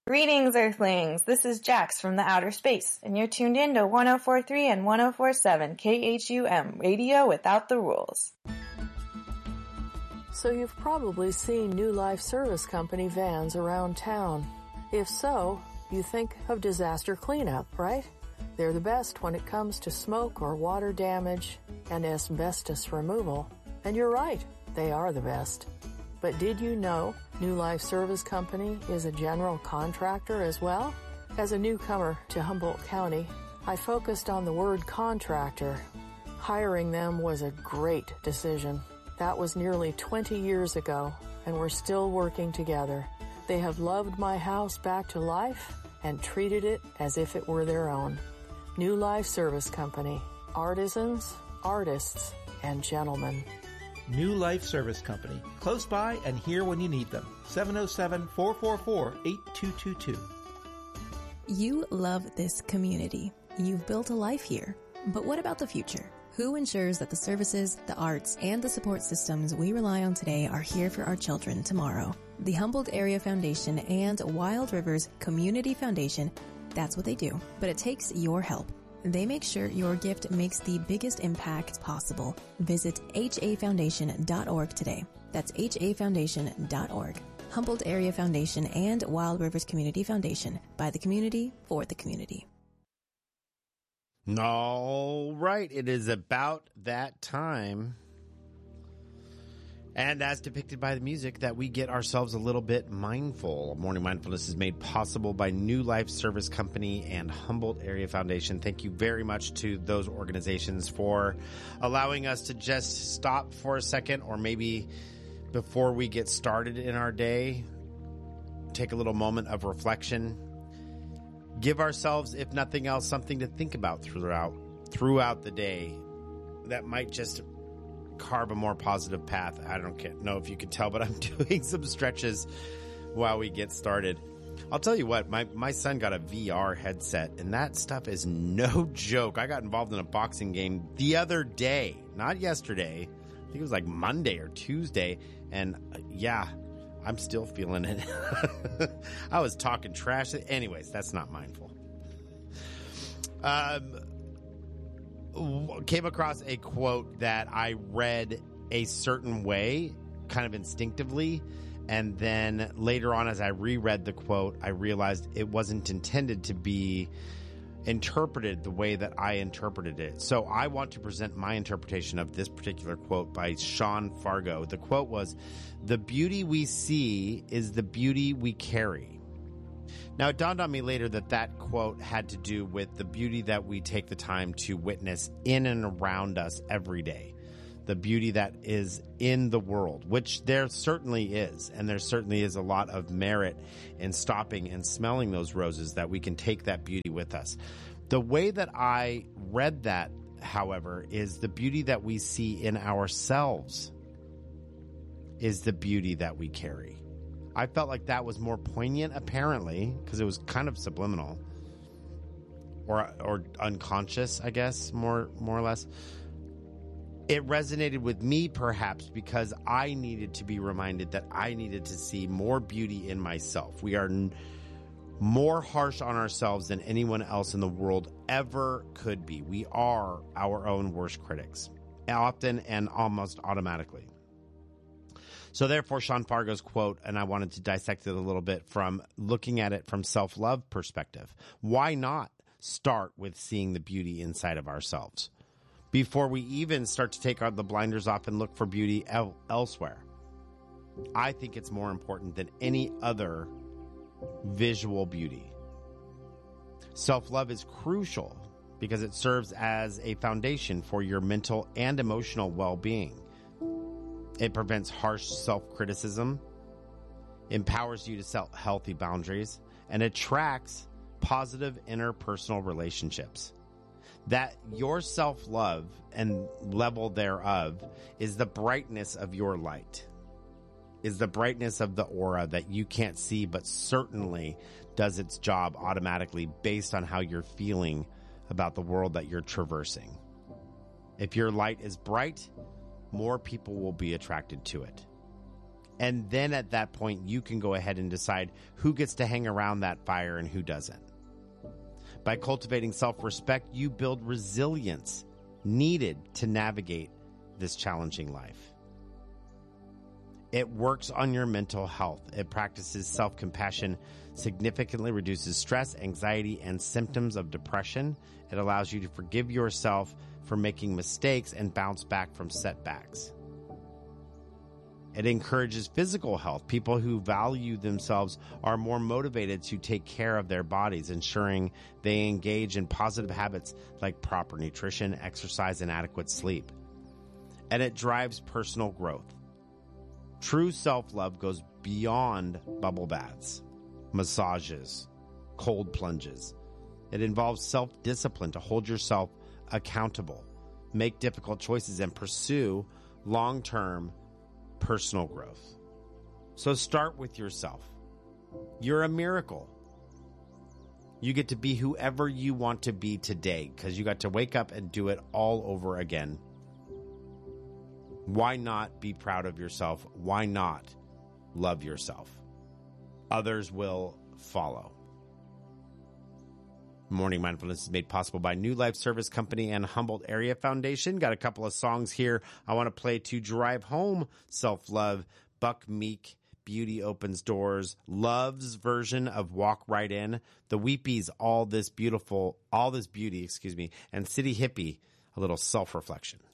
Greetings, Earthlings! This is Jax from the outer space, and you're tuned in to 104.3 and 104.7 KHUM, radio without the rules. So you've probably seen New Life Service Company vans around town. If so, you think of disaster cleanup, right? They're the best when it comes to smoke or water damage and asbestos removal. And you're right, they are the best. But did you know New Life Service Company is a general contractor as well? As a newcomer to Humboldt County, I focused on the word contractor. Hiring them was a great decision. That was nearly 20 years ago, and we're still working together. They have loved my house back to life and treated it as if it were their own. New Life Service Company. Artisans, artists, and gentlemen. New Life Service Company. Close by and here when you need them. 707-444-8222. You love this community. You've built a life here. But what about the future? Who ensures that the services, the arts, and the support systems we rely on today are here for our children tomorrow? The Humboldt Area Foundation and Wild Rivers Community Foundation, that's what they do. But it takes your help. They make sure your gift makes the biggest impact possible. Visit hafoundation.org today. That's hafoundation.org. Humboldt Area Foundation and Wild Rivers Community Foundation. By the community, for the community. All right. It is about that time. And as depicted by the music, that we get ourselves a little bit mindful. Morning Mindfulness is made possible by New Life Service Company and Humboldt Area Foundation. Thank you very much to those organizations for allowing us to just stop for a second, or maybe before we get started in our day, take a little moment of reflection. Give ourselves, if nothing else, something to think about throughout the day that might just carve a more positive path. I don't know if you can tell, but I'm doing some stretches while we get started. I'll tell you what, my son got a VR headset, and that stuff is no joke. I got involved in a boxing game the other day, not yesterday. I think it was like Monday or Tuesday, and yeah, I'm still feeling it. I was talking trash. Anyways, that's not mindful. Came across a quote that I read a certain way, kind of instinctively, and then later on as I reread the quote, I realized it wasn't intended to be interpreted the way that I interpreted it. So I want to present my interpretation of this particular quote by Sean Fargo. The quote was, "The beauty we see is the beauty we carry." Now, it dawned on me later that that quote had to do with the beauty that we take the time to witness in and around us every day. The beauty that is in the world, which there certainly is. And there certainly is a lot of merit in stopping and smelling those roses, that we can take that beauty with us. The way that I read that, however, is the beauty that we see in ourselves is the beauty that we carry. I felt like that was more poignant, apparently, because it was kind of subliminal or unconscious, I guess, more or less. It resonated with me, perhaps, because I needed to be reminded that I needed to see more beauty in myself. We are more harsh on ourselves than anyone else in the world ever could be. We are our own worst critics, often and almost automatically. So therefore, Sean Fargo's quote, and I wanted to dissect it a little bit from looking at it from self-love perspective. Why not start with seeing the beauty inside of ourselves before we even start to take the blinders off and look for beauty elsewhere? I think it's more important than any other visual beauty. Self-love is crucial because it serves as a foundation for your mental and emotional well-being. It prevents harsh self-criticism, empowers you to set healthy boundaries, and attracts positive interpersonal relationships. That your self-love and level thereof is the brightness of your light, is the brightness of the aura that you can't see but certainly does its job automatically based on how you're feeling about the world that you're traversing. If your light is bright, more people will be attracted to it. And then at that point, you can go ahead and decide who gets to hang around that fire and who doesn't. By cultivating self-respect, you build resilience needed to navigate this challenging life. It works on your mental health. It practices self-compassion, significantly reduces stress, anxiety, and symptoms of depression. It allows you to forgive yourself for making mistakes and bounce back from setbacks. It encourages physical health. People who value themselves are more motivated to take care of their bodies, ensuring they engage in positive habits like proper nutrition, exercise, and adequate sleep. And it drives personal growth. True self-love goes beyond bubble baths, massages, cold plunges. It involves self-discipline to hold yourself accountable, make difficult choices, and pursue long-term personal growth. So start with yourself. You're a miracle. You get to be whoever you want to be today because you got to wake up and do it all over again. Why not be proud of yourself? Why not love yourself? Others will follow. Morning Mindfulness is made possible by New Life Service Company and Humboldt Area Foundation. Got a couple of songs here I want to play to drive home self-love. Buck Meek, Beauty Opens Doors, Love's version of Walk Right In, The Weepies, All This Beauty, and City Hippie, a little self-reflection.